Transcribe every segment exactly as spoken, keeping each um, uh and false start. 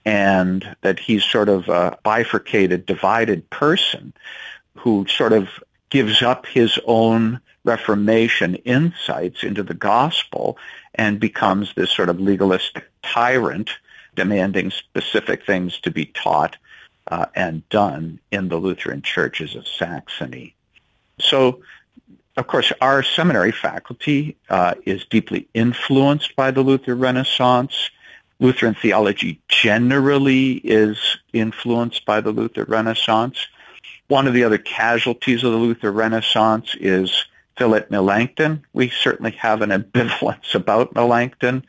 and that he's sort of a bifurcated, divided person who sort of gives up his own Reformation insights into the gospel and becomes this sort of legalistic tyrant demanding specific things to be taught uh, and done in the Lutheran churches of Saxony. So, of course, our seminary faculty uh, is deeply influenced by the Luther Renaissance. Lutheran theology generally is influenced by the Luther Renaissance. One of the other casualties of the Luther Renaissance is Philip Melanchthon. We certainly have an ambivalence about Melanchthon,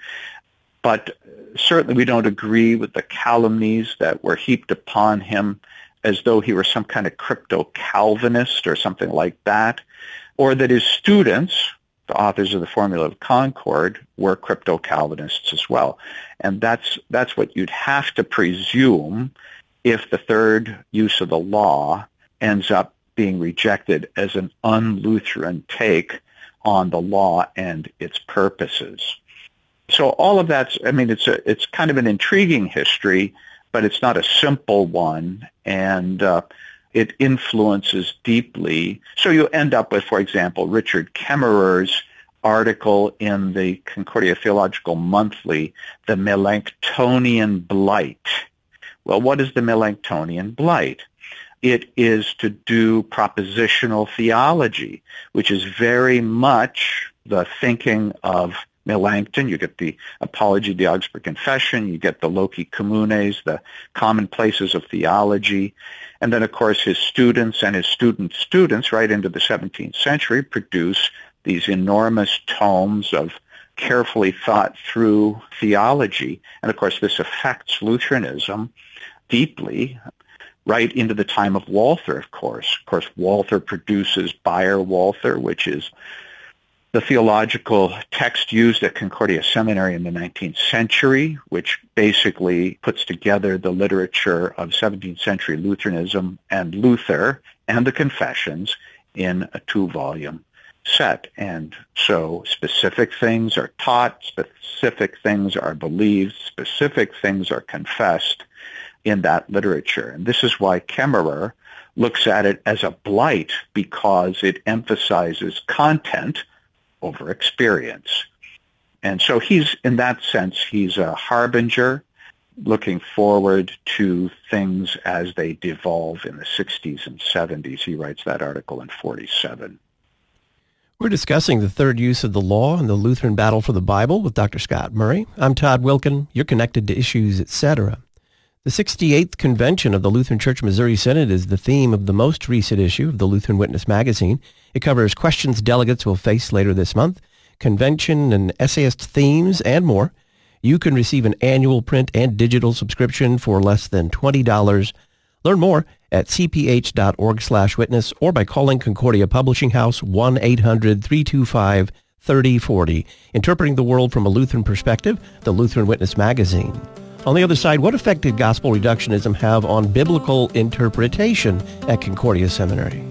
but certainly we don't agree with the calumnies that were heaped upon him as though he were some kind of crypto-Calvinist or something like that, or that his students, the authors of the Formula of Concord, were crypto-Calvinists as well. And that's that's what you'd have to presume if the third use of the law ends up being rejected as an un-Lutheran take on the law and its purposes. So all of that's, I mean, it's a, it's kind of an intriguing history, but it's not a simple one, and uh, it influences deeply. So you end up with, for example, Richard Kemmerer's article in the Concordia Theological Monthly, The Melanchthonian Blight. Well, what is the Melanchthonian Blight? It is to do propositional theology, which is very much the thinking of Melanchthon. You get the Apology of the Augsburg Confession, you get the Loci Communes, the commonplaces of theology, and then, of course, his students and his students' students right into the seventeenth century produce these enormous tomes of carefully thought through theology. And, of course, this affects Lutheranism deeply right into the time of Walther, of course. Of course, Walther produces Beyer-Walther, which is the theological text used at Concordia Seminary in the nineteenth century, which basically puts together the literature of seventeenth century Lutheranism and Luther and the Confessions in a two-volume set. And so specific things are taught, specific things are believed, specific things are confessed in that literature. And this is why Kemmerer looks at it as a blight, because it emphasizes content over experience. And so he's, in that sense, he's a harbinger looking forward to things as they devolve in the sixties and seventies. He writes that article in forty-seven. We're discussing the third use of the law and the Lutheran battle for the Bible with Doctor Scott Murray. I'm Todd Wilken. You're connected to Issues, et cetera. The sixty-eighth Convention of the Lutheran Church Missouri Synod is the theme of the most recent issue of the Lutheran Witness magazine. It covers questions delegates will face later this month, convention and essayist themes, and more. You can receive an annual print and digital subscription for less than twenty dollars. Learn more at c p h dot org slash witness or by calling Concordia Publishing House one eight hundred three two five three oh four oh. Interpreting the World from a Lutheran Perspective, the Lutheran Witness magazine. On the other side, what effect did gospel reductionism have on biblical interpretation at Concordia Seminary?